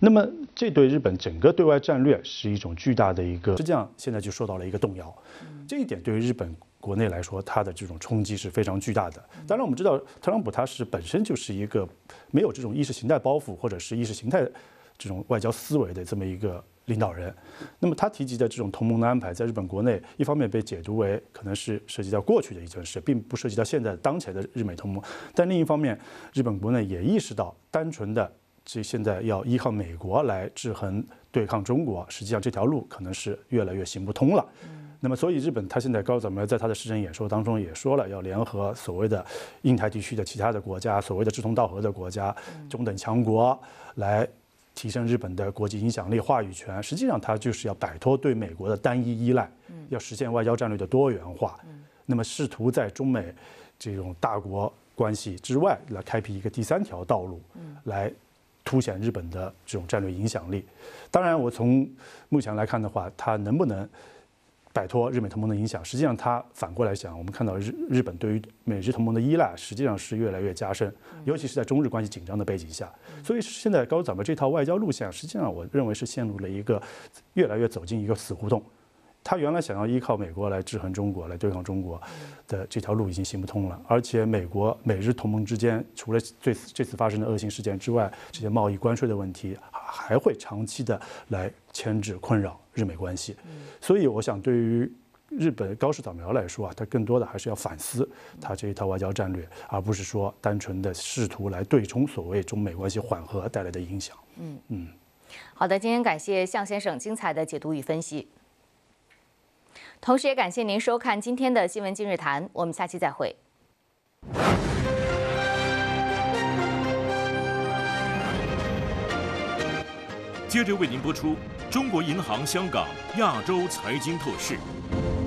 那么这对日本整个对外战略是一种巨大的一个，实际上现在就受到了一个动摇。这一点对于日本国内来说，它的这种冲击是非常巨大的。当然，我们知道特朗普他是本身就是一个没有这种意识形态包袱或者是意识形态这种外交思维的这么一个领导人。那么他提及的这种同盟的安排，在日本国内一方面被解读为可能是涉及到过去的一件事，并不涉及到现在当前的日美同盟。但另一方面，日本国内也意识到，单纯的现在要依靠美国来制衡对抗中国，实际上这条路可能是越来越行不通了。那么，所以日本他现在高早苗在他的施政演说当中也说了，要联合所谓的印太地区的其他的国家，所谓的志同道合的国家、中等强国，来提升日本的国际影响力、话语权。实际上，他就是要摆脱对美国的单一依赖，要实现外交战略的多元化。那么，试图在中美这种大国关系之外，来开辟一个第三条道路，来凸显日本的这种战略影响力。当然，我从目前来看的话，它能不能摆脱日美同盟的影响，实际上它反过来想，我们看到日本对于美日同盟的依赖实际上是越来越加深，尤其是在中日关系紧张的背景下。所以现在高早苗这套外交路线，实际上我认为是陷入了一个越来越走进一个死胡同。他原来想要依靠美国来制衡中国、来对抗中国的这条路已经行不通了，而且美日同盟之间，除了这次发生的恶性事件之外，这些贸易关税的问题还会长期的来牵制困扰日美关系。所以我想，对于日本高市早苗来说啊，他更多的还是要反思他这一套外交战略，而不是说单纯的试图来对冲所谓中美关系缓和带来的影响。 好的，今天感谢向先生精彩的解读与分析。同时也感谢您收看今天的新闻今日谈，我们下期再会。 接着为您播出中国银行香港亚洲财经透视。